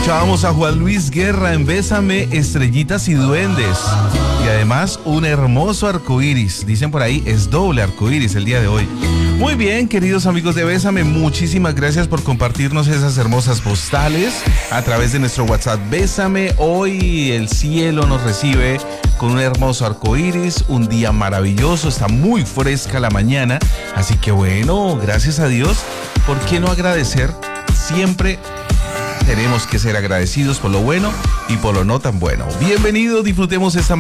Escuchábamos a Juan Luis Guerra en Bésame, Estrellitas y Duendes. Y además un hermoso arcoíris. Dicen por ahí, es doble arcoíris el día de hoy. Muy bien, queridos amigos de Bésame, muchísimas gracias por compartirnos esas hermosas postales a través de nuestro WhatsApp. Bésame, hoy el cielo nos recibe con un hermoso arcoíris, un día maravilloso, está muy fresca la mañana. Así que bueno, gracias a Dios. ¿Por qué no agradecer? Siempre tenemos que ser agradecidos por lo bueno y por lo no tan bueno. Bienvenidos, disfrutemos esta